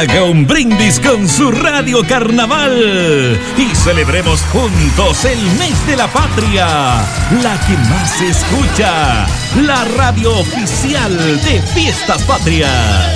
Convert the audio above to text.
Haga un brindis con su Radio Carnaval y celebremos juntos el mes de la patria, la que más se escucha, la radio oficial de Fiestas Patrias.